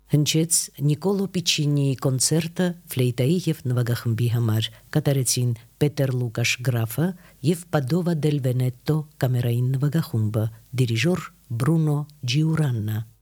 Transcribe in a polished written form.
Հնչեց Նիկոլո Պիչինիի կոնցերտը ֆլեյտայի եւ նվագախմբի համար, կատարեցին Պետեր Լուկաշ Գրաֆը եւ Պադովա դել Վենետո կամերային նվագախումբը, դիրիժոր Բրունո Ջիուրաննա։